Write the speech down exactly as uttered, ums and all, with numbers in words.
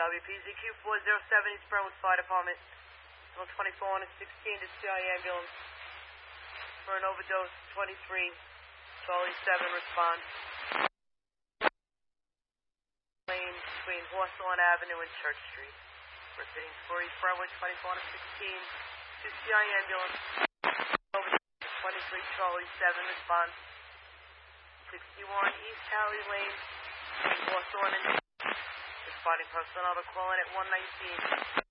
W P Z Q four oh seven, East Brentwood Fire Department. one twenty-four and sixteen to C I ambulance for an overdose. twenty-three, Charlie seven, respond. Lane between Hawthorne Avenue and Church Street. Repeating for East Brentwood, twenty-four and sixteen to C I ambulance. Overdose. twenty-three, Charlie seven, respond. sixty-one, East Alley Lane between Hawthorne and responding personnel to call in at one nineteen.